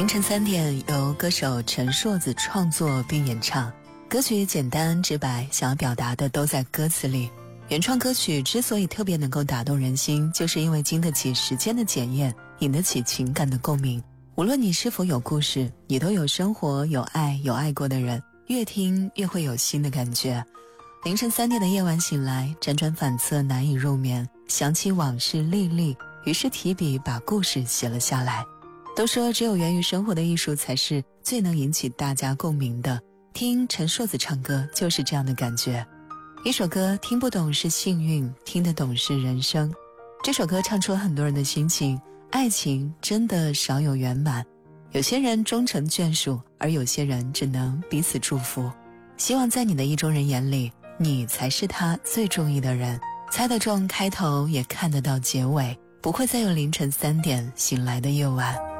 凌晨3点，由歌手陈硕子创作并演唱。歌曲简单直白，想要表达的都在歌词里。原创歌曲之所以特别能够打动人心，就是因为经得起时间的检验，引得起情感的共鸣。无论你是否有故事，你都有生活，有爱，有爱过的人，越听越会有新的感觉。凌晨3点的夜晚醒来，辗转反侧难以入眠，想起往事历历，于是提笔把故事写了下来。都说只有源于生活的艺术才是最能引起大家共鸣的，听陈硕子唱歌就是这样的感觉。一首歌听不懂是幸运，听得懂是人生。这首歌唱出了很多人的心情，爱情真的少有圆满，有些人终成眷属，而有些人只能彼此祝福。希望在你的意中人眼里，你才是他最中意的人，猜得中开头，也看得到结尾，不会再有凌晨3点醒来的夜晚。